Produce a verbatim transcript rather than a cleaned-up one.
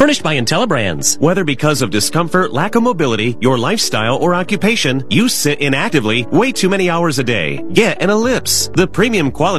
Furnished by Intellibrands. Whether because of discomfort, lack of mobility, your lifestyle, or occupation, you sit inactively way too many hours a day. Get an Ellipse, the premium quality